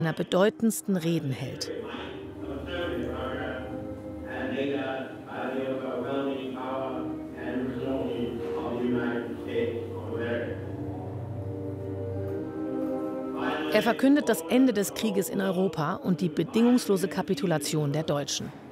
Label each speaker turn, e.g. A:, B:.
A: seiner bedeutendsten Reden hält. Er verkündet das Ende des Krieges in Europa und die bedingungslose Kapitulation der Deutschen.